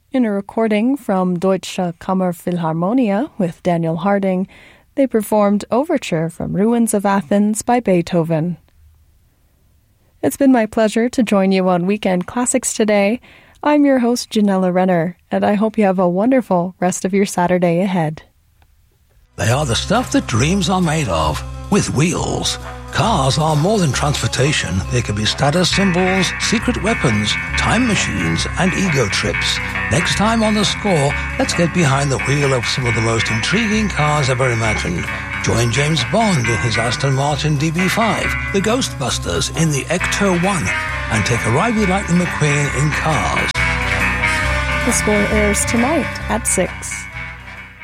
In a recording from Deutsche Kammerphilharmonia with Daniel Harding, they performed Overture from Ruins of Athens by Beethoven. It's been my pleasure to join you on Weekend Classics today. I'm your host, Janella Renner, and I hope you have a wonderful rest of your Saturday ahead. They are the stuff that dreams are made of, with wheels. Cars are more than transportation. They can be status symbols, secret weapons, time machines, and ego trips. Next time on The Score, let's get behind the wheel of some of the most intriguing cars ever imagined. Join James Bond in his Aston Martin DB5, the Ghostbusters in the Ecto 1, and take a ride with Lightning McQueen in Cars. The Score airs tonight at 6.